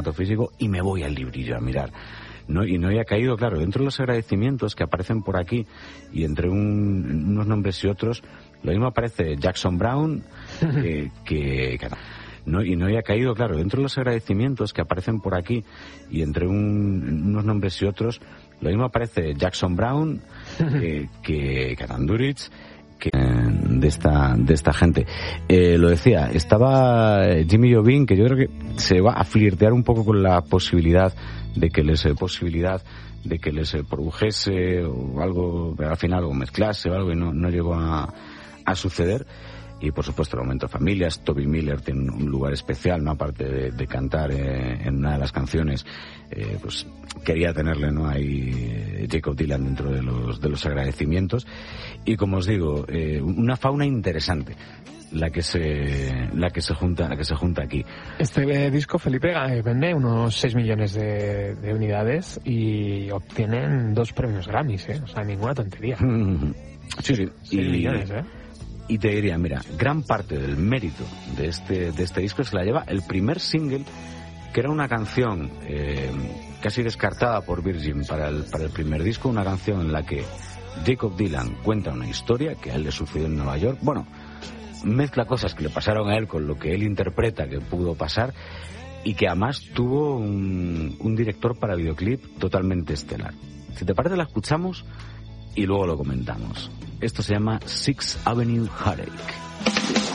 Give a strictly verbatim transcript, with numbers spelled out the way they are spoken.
formato físico y me voy al librillo a mirar. No, y no había caído, claro, dentro de los agradecimientos que aparecen por aquí y entre un, unos nombres y otros, lo mismo aparece Jackson Browne eh, que... que no, y no había caído, claro, dentro de los agradecimientos que aparecen por aquí y entre un, unos nombres y otros, lo mismo aparece Jackson Browne eh, que, que Adam Duritz, que, de esta de esta gente. Eh, lo decía, estaba Jimmy Iovine, que yo creo que se va a flirtear un poco con la posibilidad de que les eh, posibilidad de que les eh, produjese o algo, al final o mezclase o algo, y no, no llegó a, a suceder. Y por supuesto el momento de familias. Toby Miller tiene un lugar especial, no aparte de, de cantar eh, en una de las canciones, eh, pues quería tenerle, no ahí eh, Jakob Dylan dentro de los de los agradecimientos. Y como os digo, eh, una fauna interesante la que se la que se junta la que se junta aquí. Este eh, disco, Felipe, eh, vende unos seis millones de, de unidades y obtienen dos premios Grammys, eh, o sea, ninguna tontería. Sí, sí. seis millones, eh. Y te diría, mira, gran parte del mérito de este de este disco se la lleva el primer single, que era una canción eh, casi descartada por Virgin para el para el primer disco, una canción en la que Jakob Dylan cuenta una historia que a él le sucedió en Nueva York. Bueno, mezcla cosas que le pasaron a él con lo que él interpreta que pudo pasar, y que además tuvo un, un director para videoclip totalmente estelar. Si te parece, la escuchamos y luego lo comentamos. Esto se llama Sixth Avenue Heartache.